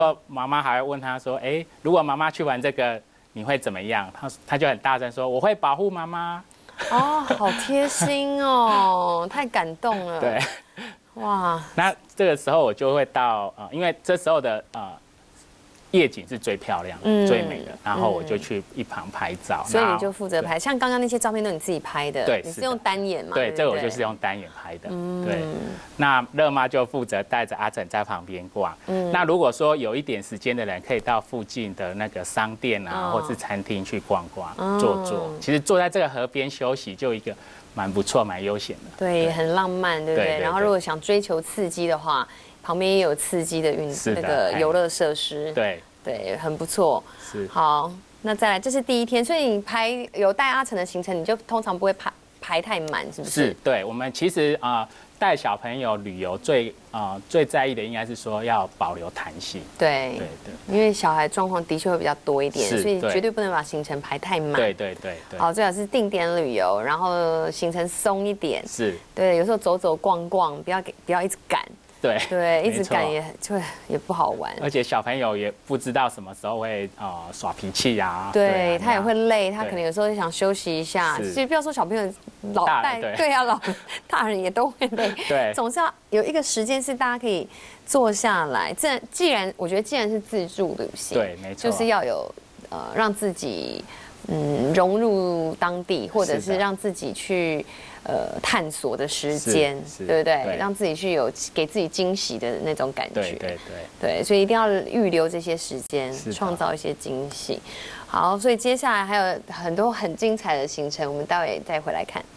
妈妈还会问他说：“哎，如果妈妈去玩这个，你会怎么样？”他就很大声说：“我会保护妈妈。” 哦，好贴心哦，太感动了。 对， 哇， 那这个时候我就会到因为这时候的夜景是最漂亮的、最美的，然后我就去一旁拍照。 所以你就负责拍，像刚刚那些照片都你自己拍的， 对， 你是用单眼嘛？ 对，这个我就是用单眼拍的。对，那乐妈就负责带着阿成在旁边逛。那如果说有一点时间的人，可以到附近的那个商店啊，或是餐厅去逛逛、坐坐。其实坐在这个河边休息，就一个蛮不错、蛮悠闲的。 对，很浪漫，对不对？然后如果想追求刺激的话，旁边也有刺激的那个游乐设施。 对。 对，很不错。 是。 好，那再来，这是第一天，所以你有带阿成的行程，你就通常不会排太满，是不是？ 是，对。我们其实带小朋友旅游最在意的应该是说要保留弹性。 对，因为小孩状况的确会比较多一点，所以绝对不能把行程排太满。 对。 好，最好是定点旅游，然后行程松一点。 是。 对，有时候走走逛逛，不要一直赶。对，一直赶也不好玩， 而且小朋友也不知道什么时候会耍脾气啊， 对他也会累，他可能有时候想休息一下。其实不要说小朋友，大人也都会累， 对， 总是要有一个时间是大家可以坐下来。我觉得既然是自助旅行， 对，没错， 就是要有让自己融入当地，或者是让自己去。探索的时间，对不对？让自己去有给自己惊喜的那种感觉，对，所以一定要预留这些时间，创造一些惊喜。好，所以接下来还有很多很精彩的行程，我们待会再回来看。